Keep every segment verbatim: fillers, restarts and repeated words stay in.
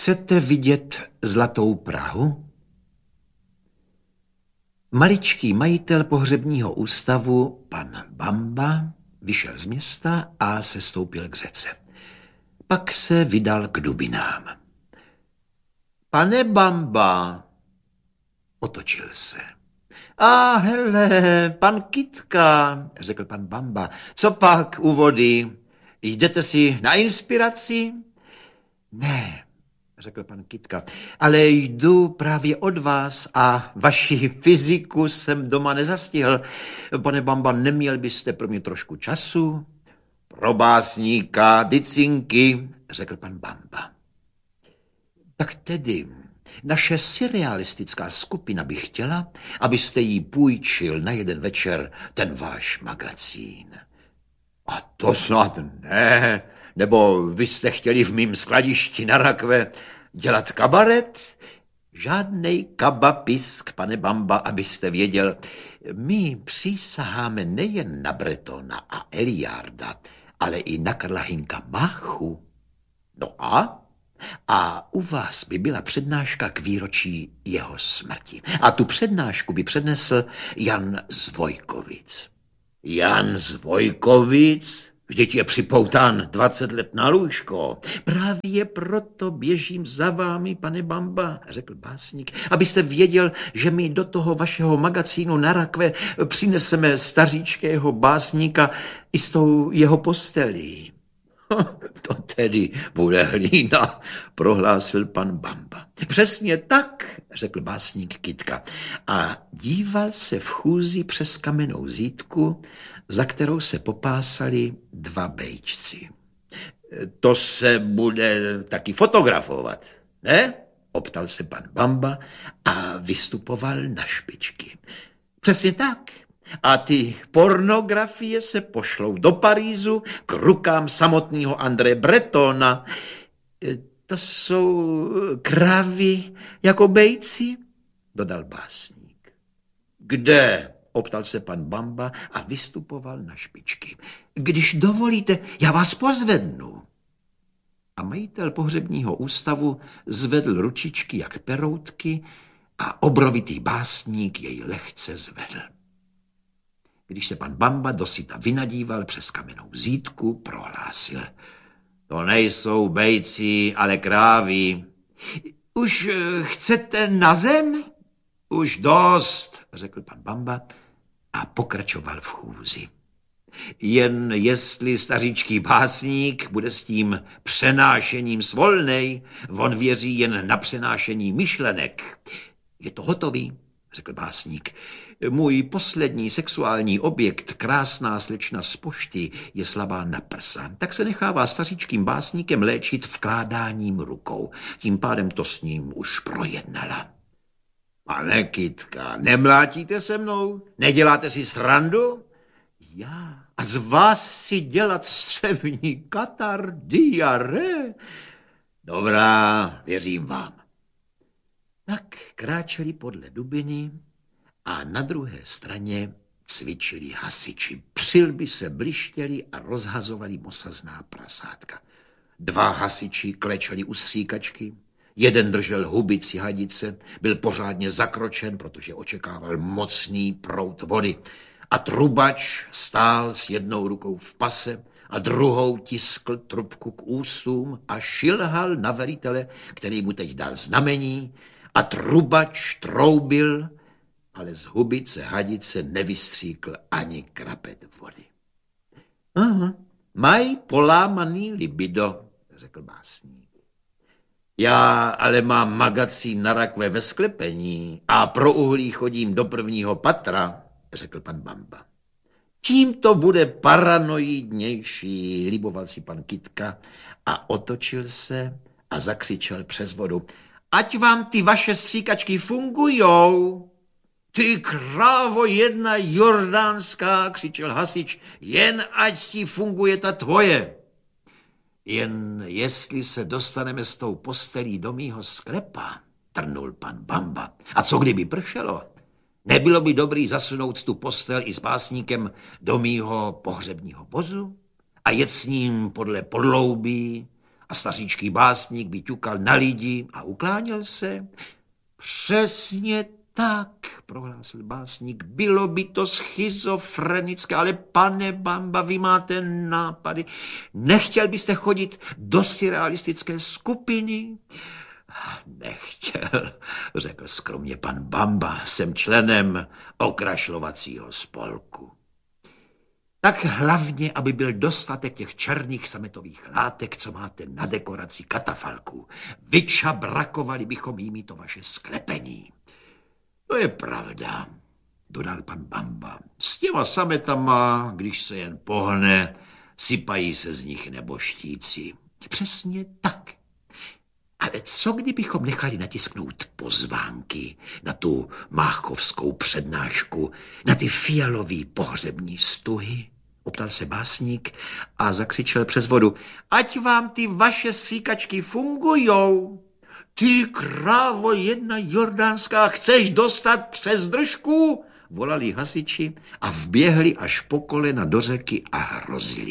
Chcete vidět zlatou Prahu? Maličký majitel pohřebního ústavu, pan Bamba, vyšel z města a sestoupil k řece. Pak se vydal k dubinám. Pane Bamba, otočil se. A hele, pan Kytka, řekl pan Bamba, co pak u vody? Jdete si na inspiraci? Ne, řekl pan Kytka, ale jdu právě od vás a vaši fyziku jsem doma nezastihl. Pane Bamba, neměl byste pro mě trošku času? Pro básníka, dycinky, řekl pan Bamba. Tak tedy, naše surrealistická skupina by chtěla, abyste jí půjčil na jeden večer ten váš magazín. A to snad ne, nebo vy jste chtěli v mým skladišti na rakve dělat kabaret? Žádnej kabapisk, pane Bamba, abyste věděl. My přísaháme nejen na Bretona a Eliarda, ale i na Karla Hynka Máchu. No a? A u vás by byla přednáška k výročí jeho smrti. A tu přednášku by přednesl Jan z Vojkovic. Jan z Vojkovic? Vždyť je připoután dvacet let na lůžko. Právě proto běžím za vámi, pane Bamba, řekl básník, abyste věděl, že my do toho vašeho magazínu na rakve přineseme staříčkého básníka i s tou jeho postelí. To tedy bude hlína, prohlásil pan Bamba. Přesně tak, řekl básník Kytka a díval se v chůzi přes kamennou zítku, za kterou se popásali dva bejčci. To se bude taky fotografovat, ne? Optal se pan Bamba a vystupoval na špičky. Přesně tak. A ty pornografie se pošlou do Parízu k rukám samotného André Bretona. To jsou krávy jako bejci, dodal básník. Kde? Optal se pan Bamba a vystupoval na špičky. Když dovolíte, já vás pozvednu. A majitel pohřebního ústavu zvedl ručičky jak peroutky a obrovitý básník jej lehce zvedl. Když se pan Bamba dosyta vynadíval přes kamennou zítku, prohlásil. To nejsou bejci, ale krávy. Už chcete na zem? Už dost, řekl pan Bamba a pokračoval v chůzi. Jen jestli staříčký básník bude s tím přenášením svolnej, on věří jen na přenášení myšlenek. Je to hotový, řekl básník. Můj poslední sexuální objekt, krásná slečna z pošty, je slabá na prsa. Tak se nechává staříčkým básníkem léčit vkládáním rukou. Tím pádem to s ním už projednala. Pane Kytka, nemlátíte se mnou? Neděláte si srandu? Já? A z vás si dělat střevní katar, diaré? Dobrá, věřím vám. Tak kráčeli podle dubiny a na druhé straně cvičili hasiči. Přilby se blištěli a rozhazovali mosazná prasátka. Dva hasiči klečeli u stříkačky, jeden držel hubici hadice, byl pořádně zakročen, protože očekával mocný proud vody. A trubač stál s jednou rukou v pase a druhou tiskl trubku k ústům a šilhal na velitele, který mu teď dal znamení, a trubač troubil, ale z hubice hadice nevystříkl ani krapet vody. Aha, mají polámaný libido, řekl básník. Já ale mám magazín na rakve ve sklepení a pro uhlí chodím do prvního patra, řekl pan Bamba. Tím to bude paranoidnější, liboval si pan Kytka a otočil se a zakřičel přes vodu. Ať vám ty vaše stříkačky fungujou. Ty krávo jedna jordánská, křičel hasič, jen ať ti funguje ta tvoje. Jen jestli se dostaneme s tou postelí do mýho sklepa, trnul pan Bamba. A co kdyby pršelo? Nebylo by dobrý zasunout tu postel i s básníkem do mýho pohřebního vozu a jet s ním podle podloubí a staříčký básník by ťukal na lidi a ukláněl se. Přesně tak, prohlásil básník, bylo by to schizofrenické, ale pane Bamba, vy máte nápady. Nechtěl byste chodit do surrealistické skupiny? Nechtěl, řekl skromně pan Bamba, jsem členem okrašlovacího spolku. Tak hlavně, aby byl dostatek těch černých sametových látek, co máte na dekoraci katafalků. Vyčabrakovali bychom jimi to vaše sklepení. To je pravda, dodal pan Bamba. S těma sametama, když se jen pohne, sypají se z nich neboštíci. Přesně tak. Ale co kdybychom nechali natisknout pozvánky na tu máchovskou přednášku, na ty fialový pohřební stuhy? Optal se básník a zakřičel přes vodu. Ať vám ty vaše stříkačky fungujou. Ty krávo jedna jordánská, chceš dostat přes držku? Volali hasiči a vběhli až po kolena do řeky a hrozili.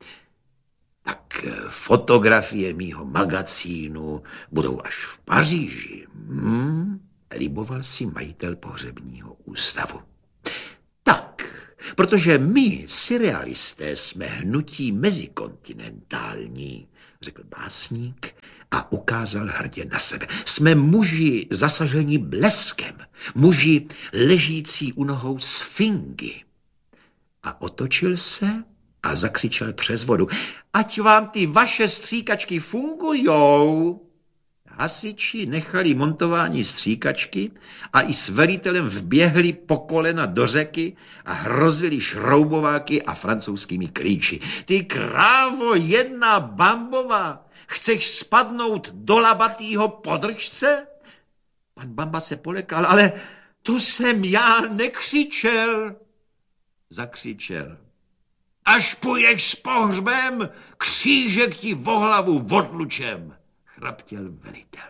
Tak fotografie mýho magazínu budou až v Paříži. Hmm, liboval si majitel pohřebního ústavu. Tak, protože my, surrealisté, jsme hnutí mezikontinentální, řekl básník a ukázal hrdě na sebe. Jsme muži zasažení bleskem, muži ležící u nohou sfingy. A otočil se a zakřičel přes vodu. Ať vám ty vaše stříkačky fungujou. Hasiči nechali montování stříkačky a i s velitelem vběhli po kolena do řeky a hrozili šroubováky a francouzskými klíči. Ty krávo jedna Bambová, chceš spadnout do labatýho podržce? Pan Bamba se polekal, ale to jsem já nekřičel. Zakřičel. Až půjdeš s pohřbem, křížek ti vo hlavu odlučem, chraptěl velitel.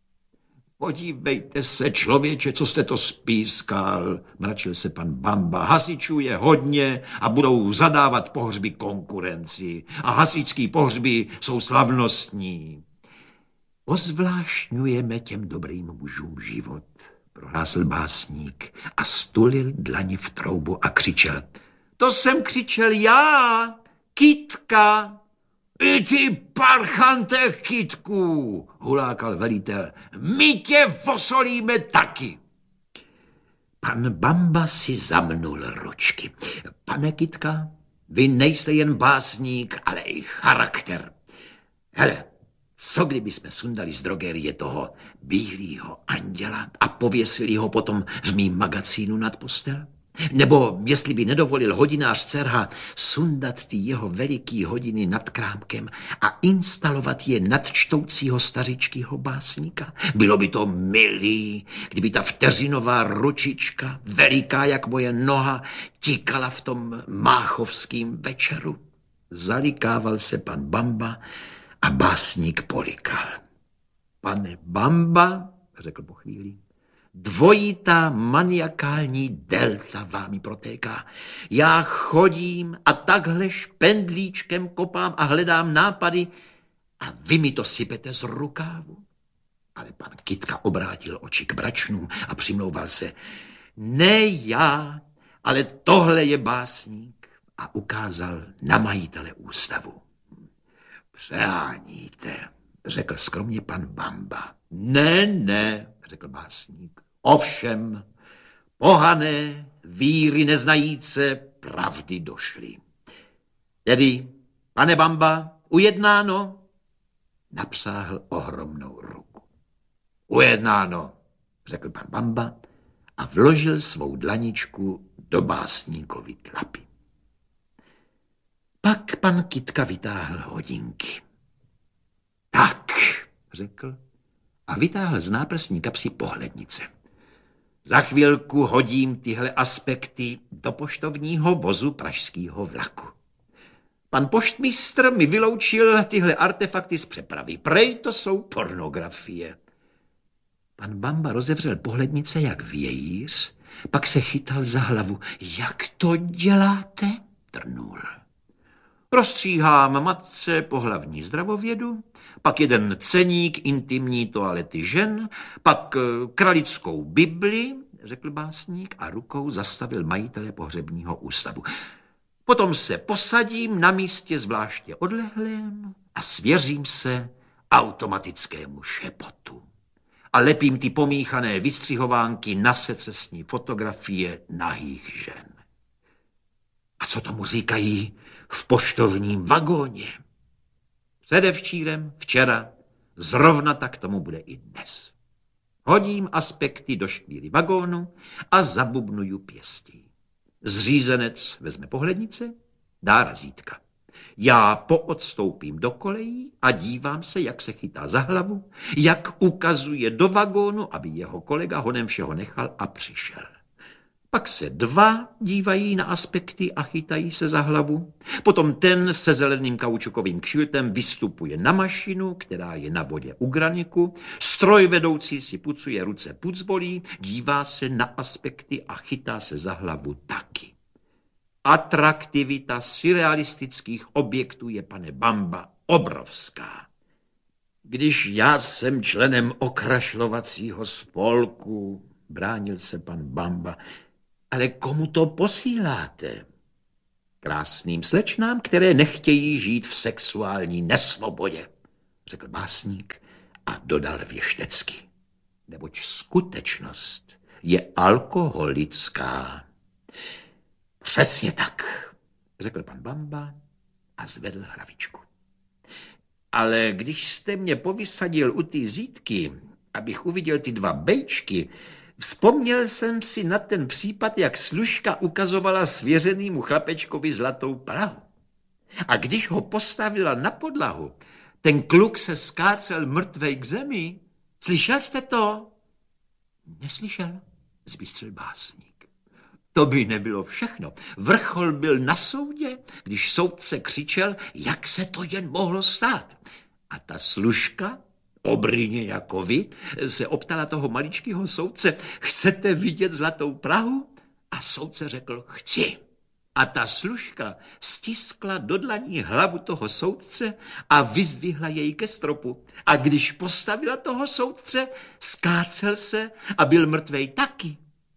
Podívejte se, člověče, co jste to spískal, mračil se pan Bamba. Hasičů je hodně a budou zadávat pohřby konkurenci. A hasičský pohřby jsou slavnostní. Ozvláštňujeme těm dobrým mužům život, prohlásil básník a stulil dlaně v troubu a křičel. To jsem křičel já, Kytka. I ty parchante, Kytku, hulákal velitel. My tě vosolíme taky. Pan Bamba si zamnul ručky. Pane Kytka, vy nejste jen básník, ale i charakter. Hele, co kdyby jsme sundali z drogerie toho bílýho anděla a pověsili ho potom v mým magazínu nad postel? Nebo jestli by nedovolil hodinář Cerha sundat ty jeho veliký hodiny nad krámkem a instalovat je nad čtoucího stařičkýho básníka? Bylo by to milý, kdyby ta vteřinová ručička, veliká jak moje noha, tikala v tom máchovským večeru. Zalikával se pan Bamba a básník polikal. Pane Bamba, řekl po chvíli, dvojitá maniakální delta vámi protéká. Já chodím a takhle špendlíčkem kopám a hledám nápady a vy mi to sypete z rukávu. Ale pan Kytka obrátil oči k bračnům a přimlouval se. Ne já, ale tohle je básník a ukázal na majitele ústavu. Přeháníte, řekl skromně pan Bamba. Ne, ne, řekl básník. Ovšem, pohané, víry neznajíce, pravdy došly. Tedy, pane Bamba, ujednáno? Napsáhl ohromnou ruku. Ujednáno, řekl pan Bamba a vložil svou dlaničku do básníkovy tlapy. Pak pan Kytka vytáhl hodinky. Tak, řekl a vytáhl z náprsní kapsy pohlednice. Za chvilku hodím tyhle aspekty do poštovního vozu pražského vlaku. Pan poštmistr mi vyloučil tyhle artefakty z přepravy. Prej to jsou pornografie. Pan Bamba rozevřel pohlednice jak vějíř, pak se chytal za hlavu. Jak to děláte? Trnul. Prostříhám matce pohlavní zdravovědu, pak jeden ceník intimní toalety žen, pak kralickou Bibli, řekl básník a rukou zastavil majitele pohřebního ústavu. Potom se posadím na místě zvláště odlehlém a svěřím se automatickému šepotu. A lepím ty pomíchané vystřihovánky na secesní fotografie nahých žen. A co tomu říkají v poštovním vagóně? Předevčírem, včera, zrovna tak tomu bude i dnes. Hodím aspekty do škvíry vagónu a zabubnuju pěstí. Zřízenec vezme pohlednice, dá razítka. Já poodstoupím do kolejí a dívám se, jak se chytá za hlavu, jak ukazuje do vagónu, aby jeho kolega honem všeho nechal a přišel. Pak se dva dívají na aspekty a chytají se za hlavu. Potom ten se zeleným kaučukovým kšiltem vystupuje na mašinu, která je na vodě u graniku. Strojvedoucí si pucuje ruce pucbolí, dívá se na aspekty a chytá se za hlavu taky. Atraktivita surrealistických objektů je, pane Bamba, obrovská. Když já jsem členem okrašlovacího spolku, bránil se pan Bamba, ale komu to posíláte? Krásným slečnám, které nechtějí žít v sexuální nesvobodě, řekl básník a dodal věštecky. Neboť skutečnost je alkoholická. Přesně tak, řekl pan Bamba a zvedl hlavičku. Ale když jste mě povysadil u ty zítky, abych uviděl ty dva bejčky, vzpomněl jsem si na ten případ, jak služka ukazovala svěřenýmu chlapečkovi zlatou prahu. A když ho postavila na podlahu, ten kluk se skácel mrtvej k zemi. Slyšel jste to? Neslyšel, zbystřil básník. To by nebylo všechno. Vrchol byl na soudě, když soudce křičel, jak se to jen mohlo stát. A ta služka, obryně jako vy, se optala toho maličkého soudce, chcete vidět zlatou prahu? A soudce řekl, chci. A ta služka stiskla do dlaní hlavu toho soudce a vyzdvihla jej ke stropu. A když postavila toho soudce, skácel se a byl mrtvej taky.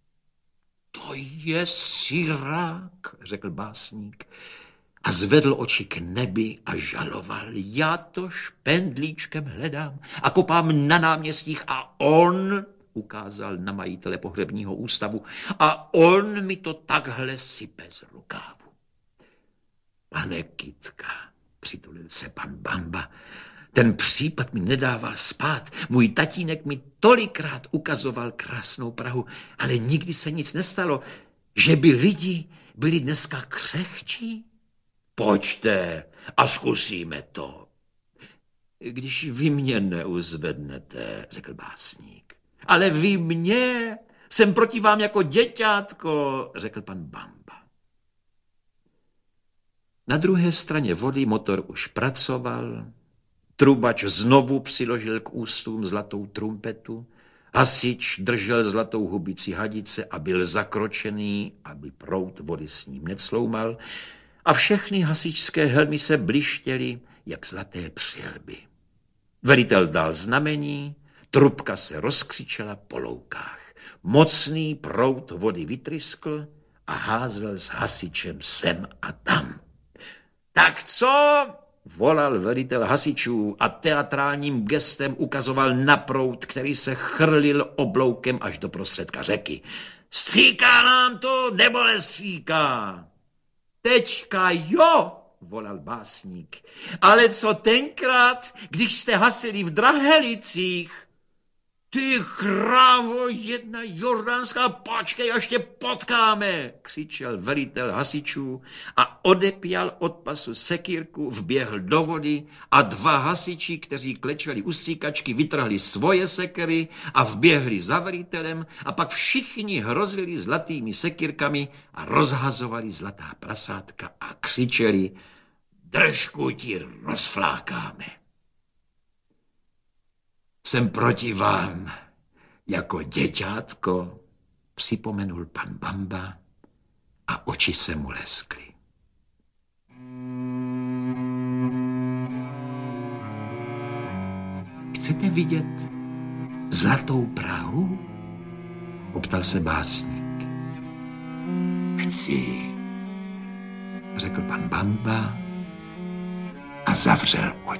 To je sirák, řekl básník a zvedl oči k nebi a žaloval. Já to špendlíčkem hledám a kopám na náměstích a on, ukázal na majitele pohřebního ústavu, a on mi to takhle sype z rukávu. Pane Kytka, přitulil se pan Bamba, ten případ mi nedává spát. Můj tatínek mi tolikrát ukazoval krásnou Prahu, ale nikdy se nic nestalo, že by lidi byli dneska křehčí. Pojďte a zkusíme to. Když vy mě neuzvednete, řekl básník. Ale vy mě, jsem proti vám jako děťátko, řekl pan Bamba. Na druhé straně vody motor už pracoval, trubač znovu přiložil k ústům zlatou trumpetu, hasič držel zlatou hubici hadice a byl zakročený, aby proud vody s ním necloumal, a všechny hasičské helmy se blištěly, jak zlaté přilby. Velitel dal znamení, trubka se rozkřičela po loukách. Mocný proud vody vytryskl a házel s hasičem sem a tam. Tak co? Volal velitel hasičů a teatrálním gestem ukazoval na proud, který se chrlil obloukem až do prostředka řeky. Stříká nám to, nebo nestříká? Teďka jo, volal básník. Ale co tenkrát, když jste hasili v Drahelicích? Ty krávo, jedna jordánská, počkej, až tě potkáme, křičel velitel hasičů a odepěl od pasu sekírku, vběhl do vody a dva hasiči, kteří klečeli u stříkačky, vytrhli svoje sekery a vběhli za velitelem a pak všichni hrozili zlatými sekírkami a rozhazovali zlatá prasátka a křičeli, držku ti rozflákáme. Jsem proti vám jako děťátko, připomenul pan Bamba a oči se mu leskly. Chcete vidět zlatou Prahu? Optal se básník. Chci, řekl pan Bamba a zavřel oči.